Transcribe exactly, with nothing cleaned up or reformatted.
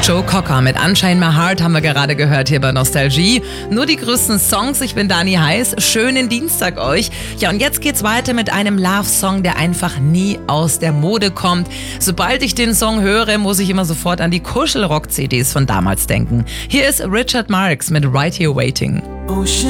Joe Cocker mit Unchain My Heart haben wir gerade gehört hier bei Nostalgie. Nur die größten Songs, ich bin Dani Heiß. Schönen Dienstag euch. Ja, und jetzt geht's weiter mit einem Love-Song, der einfach nie aus der Mode kommt. Sobald ich den Song höre, muss ich immer sofort an die Kuschelrock-C Ds von damals denken. Hier ist Richard Marx mit Right Here Waiting.